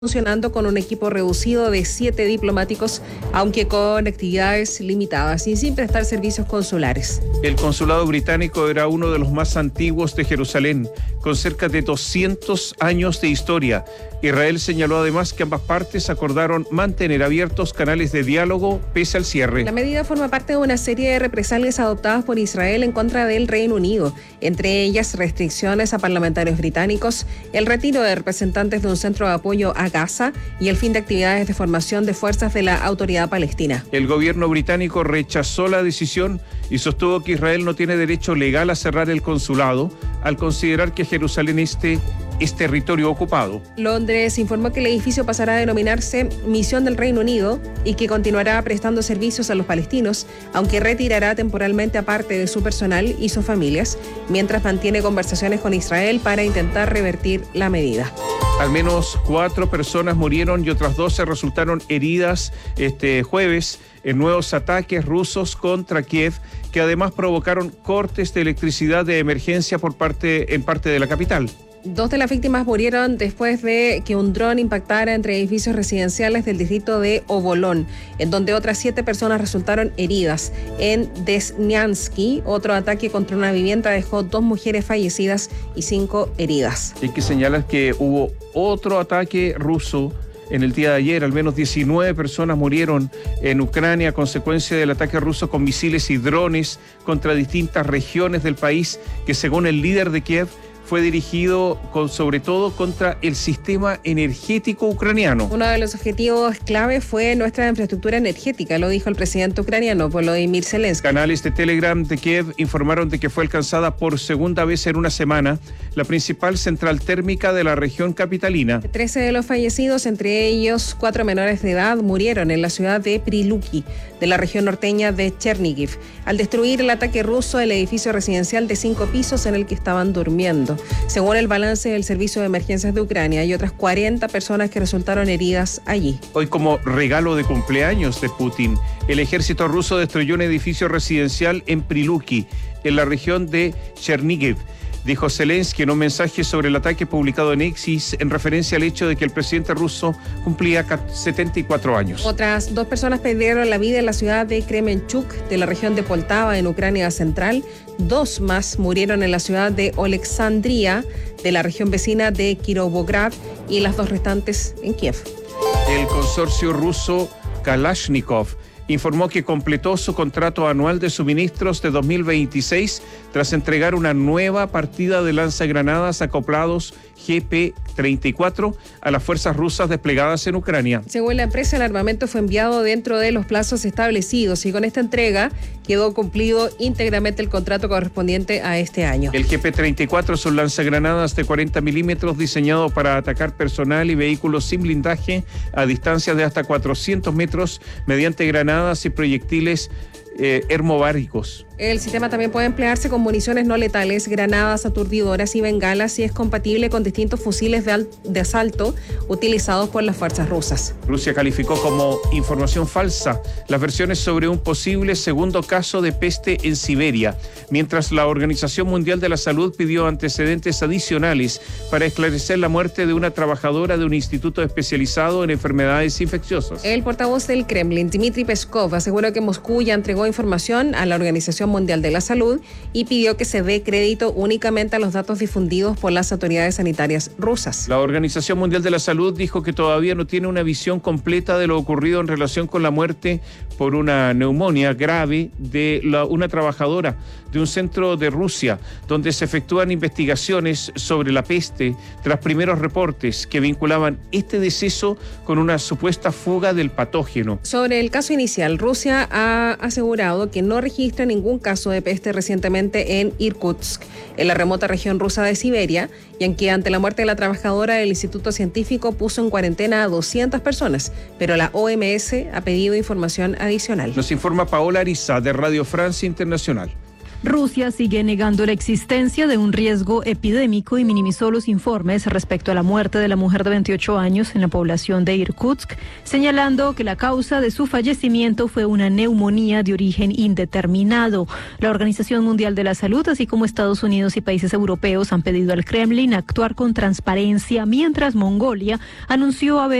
funcionando con un equipo reducido de 7 diplomáticos, aunque con actividades limitadas y sin prestar servicios consulares. El consulado británico era uno de los más antiguos de Jerusalén, con cerca de 200 años de historia. Israel señaló además que ambas partes acordaron mantener abiertos canales de diálogo pese al cierre. La medida forma parte de una serie de represalias adoptadas por Israel en contra del Reino Unido, entre ellas restricciones a parlamentarios británicos, el retiro de representantes de un centro de apoyo a Gaza y el fin de actividades de formación de fuerzas de la Autoridad Palestina. El gobierno británico rechazó la decisión y sostuvo que Israel no tiene derecho legal a cerrar el consulado al considerar que Jerusalén Este es territorio ocupado. Londres informó que el edificio pasará a denominarse Misión del Reino Unido y que continuará prestando servicios a los palestinos, aunque retirará temporalmente a parte de su personal y sus familias, mientras mantiene conversaciones con Israel para intentar revertir la medida. Al menos 4 personas murieron y otras 12 resultaron heridas este jueves en nuevos ataques rusos contra Kiev, que además provocaron cortes de electricidad de emergencia en parte de la capital. 2 de las víctimas murieron después de que un dron impactara entre edificios residenciales del distrito de Obolón, en donde otras 7 personas resultaron heridas. En Desniansky, otro ataque contra una vivienda dejó 2 mujeres fallecidas y 5 heridas. Hay que señalar que hubo otro ataque ruso en el día de ayer. Al menos 19 personas murieron en Ucrania a consecuencia del ataque ruso con misiles y drones contra distintas regiones del país, que según el líder de Kiev fue dirigido sobre todo contra el sistema energético ucraniano. Uno de los objetivos clave fue nuestra infraestructura energética, lo dijo el presidente ucraniano, Volodymyr Zelensky. Canales de Telegram de Kiev informaron de que fue alcanzada por segunda vez en una semana la principal central térmica de la región capitalina. 13 de los fallecidos, entre ellos 4 menores de edad, murieron en la ciudad de Priluki, de la región norteña de Chernihiv, al destruir el ataque ruso el edificio residencial de 5 pisos en el que estaban durmiendo. Según el balance del Servicio de Emergencias de Ucrania, hay otras 40 personas que resultaron heridas allí. Hoy, como regalo de cumpleaños de Putin, el ejército ruso destruyó un edificio residencial en Priluki, en la región de Chernihiv. Dijo Zelensky en un mensaje sobre el ataque publicado en X en referencia al hecho de que el presidente ruso cumplía 74 años. Otras 2 personas perdieron la vida en la ciudad de Kremenchuk, de la región de Poltava, en Ucrania Central. 2 más murieron en la ciudad de Oleksandría, de la región vecina de Kirovograd, y las 2 restantes en Kiev. El consorcio ruso Kalashnikov informó que completó su contrato anual de suministros de 2026 tras entregar una nueva partida de lanzagranadas acoplados GP-34 a las fuerzas rusas desplegadas en Ucrania. Según la empresa, el armamento fue enviado dentro de los plazos establecidos y con esta entrega quedó cumplido íntegramente el contrato correspondiente a este año. El GP-34 son lanzagranadas de 40 milímetros diseñados para atacar personal y vehículos sin blindaje a distancias de hasta 400 metros mediante granadas y proyectiles hermobáricos. El sistema también puede emplearse con municiones no letales, granadas aturdidoras y bengalas y es compatible con distintos fusiles de asalto utilizados por las fuerzas rusas. Rusia calificó como información falsa las versiones sobre un posible segundo caso de peste en Siberia, mientras la Organización Mundial de la Salud pidió antecedentes adicionales para esclarecer la muerte de una trabajadora de un instituto especializado en enfermedades infecciosas. El portavoz del Kremlin, Dmitry Peskov, aseguró que Moscú ya entregó información a la Organización Mundial de la Salud y pidió que se dé crédito únicamente a los datos difundidos por las autoridades sanitarias rusas. La Organización Mundial de la Salud dijo que todavía no tiene una visión completa de lo ocurrido en relación con la muerte por una neumonía grave de una trabajadora de un centro de Rusia, donde se efectúan investigaciones sobre la peste tras primeros reportes que vinculaban este deceso con una supuesta fuga del patógeno. Sobre el caso inicial, Rusia ha asegurado que no registra ningún caso de peste recientemente en Irkutsk, en la remota región rusa de Siberia, y aunque ante la muerte de la trabajadora, el Instituto Científico puso en cuarentena a 200 personas, pero la OMS ha pedido información adicional. Nos informa Paola Ariza de Radio Francia Internacional. Rusia sigue negando la existencia de un riesgo epidémico y minimizó los informes respecto a la muerte de la mujer de 28 años en la población de Irkutsk, señalando que la causa de su fallecimiento fue una neumonía de origen indeterminado. La Organización Mundial de la Salud, así como Estados Unidos y países europeos, han pedido al Kremlin actuar con transparencia, mientras Mongolia anunció haber